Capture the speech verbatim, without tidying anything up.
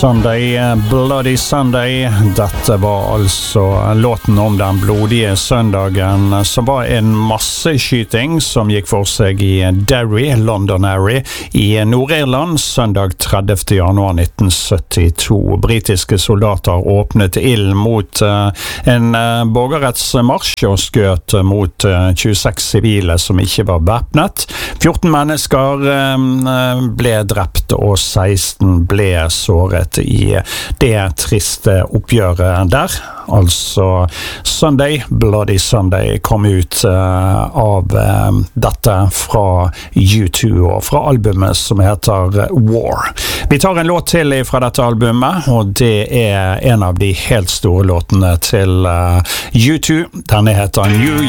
Sunday, Bloody Sunday. Dette var altså låten om den blodige søndagen, som var en masseskyting som gikk for seg i Derry, Londonderry, i Nord-Irland, søndag tredivte januar nitten syttito. Britiske soldater åpnet ild mot uh, en uh, borgerrettsmarsj og skjøt mot uh, tjueseks sivile som ikke var væpnet. fjorten mennesker uh, ble drept og seksten ble såret i det triste oppgjøret der. Altså Sunday, Bloody Sunday kom ut uh, av uh, dette fra U to og fra albumet som heter War. Vi tar en låt til fra dette albumet, og det er en av de helt store låtene til uh, U to. Denne heter New